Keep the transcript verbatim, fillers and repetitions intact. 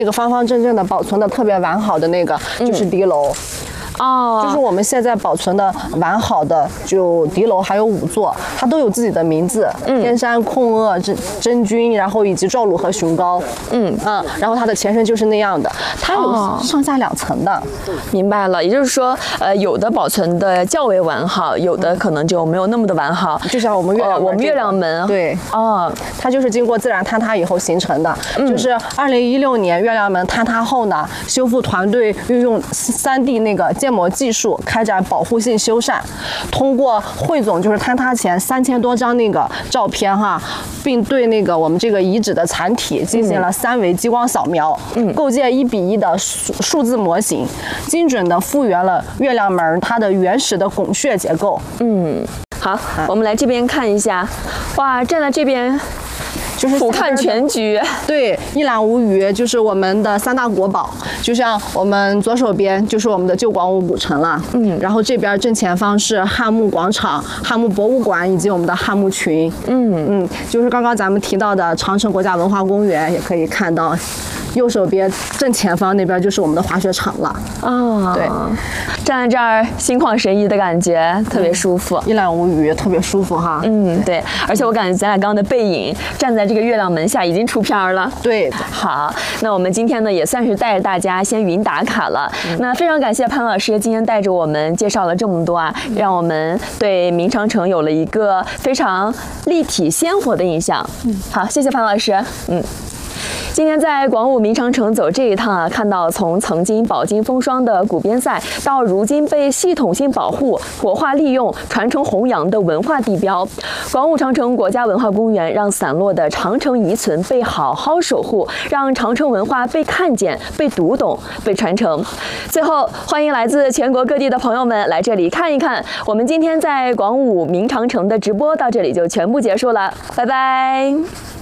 这个方方正正的保存的特别完好的那个就是敌楼。 哦， 就是我们现在保存的完好的，就敌楼还有五座，它都有自己的名字，嗯、天山、控恶、真真君，然后以及赵鲁和雄高，嗯嗯，然后它的前身就是那样的，它有上下两层的。哦、 明白了，也就是说，呃，有的保存的较为完好，有的可能就没有那么的完好。 就像我们月亮、 呃，我们月亮门， 对， 哦， 它就是经过自然坍塌以后形成的。嗯、就是二零一六年月亮门坍塌后呢，修复团队运用三 D 那个建模技术开展保护性修缮，通过汇总就是坍塌前三千多张那个照片哈，并对那个我们这个遗址的残体进行了三维激光扫描，嗯，构建一比一的数数字模型，精准的复原了月亮门它的原始的拱穴结构。 嗯，好，我们来这边看一下，哇，站在这边。就是俯瞰全局， 对，一览无余，就是我们的三大国宝。就像我们左手边就是我们的旧广武古城了，嗯，然后这边正前方是汉墓广场、汉墓博物馆以及我们的汉墓群，嗯嗯，就是刚刚咱们提到的长城国家文化公园，也可以看到。右手边正前方那边就是我们的滑雪场了啊，对，站在这儿心旷神怡的感觉，特别舒服， 嗯、一览无余，特别舒服哈。 嗯，对，而且我感觉咱俩刚刚的背影站在这个月亮门下已经出片了。 对， 好，那我们今天呢也算是带着大家先云打卡了。嗯、那非常感谢潘老师今天带着我们介绍了这么多啊，嗯、让我们对明长城有了一个非常立体鲜活的印象。嗯，好，谢谢潘老师。嗯。今天在广武明长城走这一趟啊，看到从曾经饱经风霜的古边塞，到如今被系统性保护、活化利用、传承弘扬的文化地标，广武长城国家文化公园让散落的长城遗存被好好守护，让长城文化被看见、被读懂、被传承。最后，欢迎来自全国各地的朋友们来这里看一看。我们今天在广武明长城的直播到这里就全部结束了，拜拜。